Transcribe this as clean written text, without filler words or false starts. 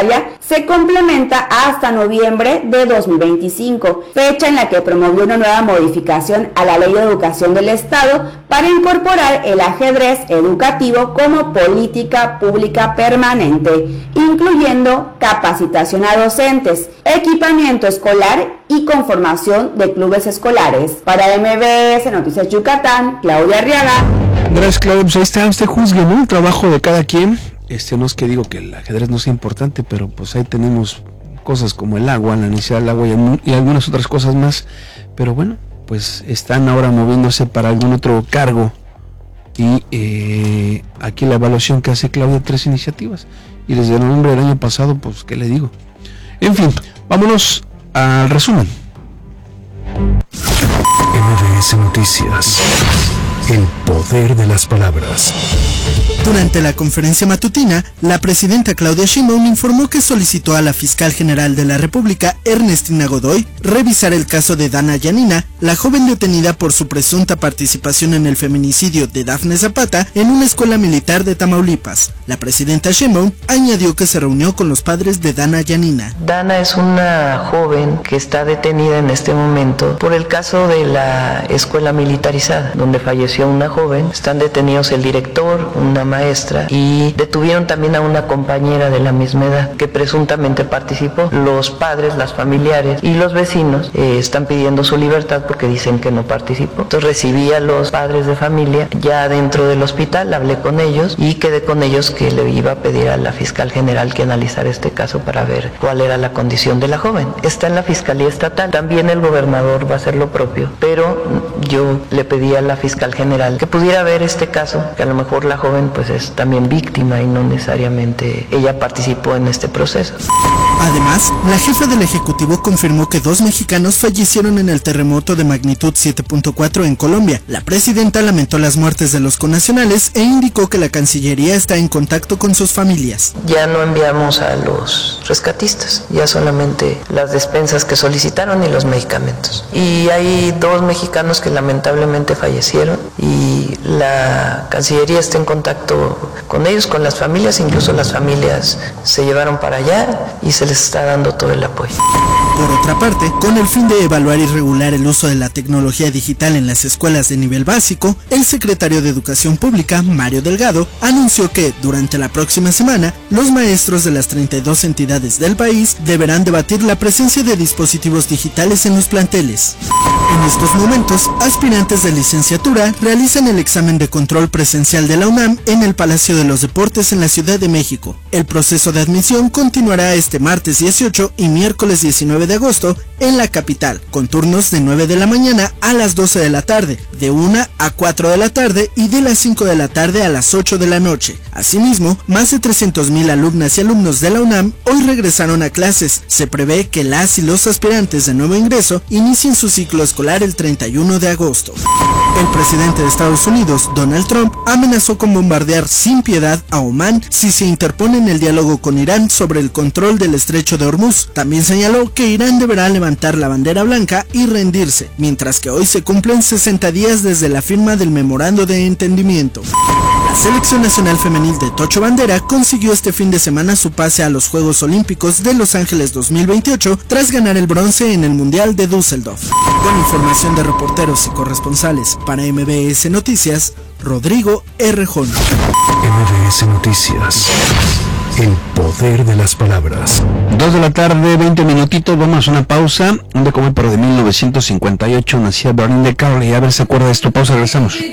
secundaria se complementa hasta noviembre de 2025, fecha en la que promovió una nueva modificación a la Ley de Educación del Estado para incorporar el ajedrez educativo como política pública permanente, incluyendo capacitación a docentes, equipamiento escolar y conformación de clubes escolares. Para MBS Noticias Yucatán, Claudia Arriaga. Gracias, Claudia. Pues ahí está, usted juzgue, ¿no?, el trabajo de cada quien. No es que digo que el ajedrez no sea importante, pero pues ahí tenemos cosas como el agua, la necesidad del agua y algunas otras cosas más. Pero bueno, pues están ahora moviéndose para algún otro cargo. Y aquí la evaluación que hace Claudia, 3 iniciativas. Y desde noviembre del año pasado, pues, ¿qué le digo? En fin, vámonos al resumen. MBS Noticias. El poder de las palabras. Durante la conferencia matutina, la presidenta Claudia Sheinbaum informó que solicitó a la fiscal general de la República, Ernestina Godoy, revisar el caso de Dana Yanina, la joven detenida por su presunta participación en el feminicidio de Dafne Zapata en una escuela militar de Tamaulipas. La presidenta Sheinbaum añadió que se reunió con los padres de Dana Yanina. Dana es una joven que está detenida en este momento por el caso de la escuela militarizada, donde falleció una joven. Están detenidos el director, una maestra, y detuvieron también a una compañera de la misma edad que presuntamente participó. Los padres, las familiares y los vecinos están pidiendo su libertad porque dicen que no participó. Entonces recibí a los padres de familia ya dentro del hospital, hablé con ellos y quedé con ellos que le iba a pedir a la fiscal general que analizara este caso para ver cuál era la condición de la joven. Está en la Fiscalía Estatal, también el gobernador va a hacer lo propio, pero yo le pedí a la fiscal general que pudiera ver este caso, que a lo mejor la joven pues es también víctima y no necesariamente ella participó en este proceso. Además, la jefa del Ejecutivo confirmó que 2 mexicanos fallecieron en el terremoto de magnitud 7.4 en Colombia. La presidenta lamentó las muertes de los connacionales e indicó que la Cancillería está en contacto con sus familias. Ya no enviamos a los rescatistas, ya solamente las despensas que solicitaron y los medicamentos. Y hay 2 mexicanos que lamentablemente fallecieron y la Cancillería está en contacto con ellos, con las familias, incluso las familias se llevaron para allá y se les está dando todo el apoyo. Por otra parte, con el fin de evaluar y regular el uso de la tecnología digital en las escuelas de nivel básico, el secretario de Educación Pública, Mario Delgado, anunció que, durante la próxima semana, los maestros de las 32 entidades del país deberán debatir la presencia de dispositivos digitales en los planteles. En estos momentos, aspirantes de licenciatura realizan el examen de control presencial de la UNAM en el Palacio de los Deportes en la Ciudad de México. El proceso de admisión continuará este martes 18 y miércoles 19 de agosto en la capital, con turnos de 9 de la mañana a las 12 de la tarde, de 1 a 4 de la tarde y de las 5 de la tarde a las 8 de la noche. Asimismo, más de 300,000 alumnas y alumnos de la UNAM hoy regresaron a clases. Se prevé que las y los aspirantes de nuevo ingreso inicien su ciclo escolar el 31 de agosto. El presidente de Estados Unidos, Donald Trump, amenazó con bombardear sin piedad a Omán si se interpone en el diálogo con Irán sobre el control del estrecho de Hormuz. También señaló que Irán deberá levantar la bandera blanca y rendirse, mientras que hoy se cumplen 60 días desde la firma del memorando de entendimiento. La Selección Nacional Femenil de Tocho Bandera consiguió este fin de semana su pase a los Juegos Olímpicos de Los Ángeles 2028 tras ganar el bronce en el Mundial de Düsseldorf. Con información de reporteros y corresponsales para MBS Noticias, Rodrigo Errejón. MBS Noticias. El poder de las palabras. 2 de la tarde, 20 minutitos, vamos a una pausa. Un de comer, pero de 1958 nacía Berlín de Carly. A ver si se acuerda de esto. Pausa, regresamos.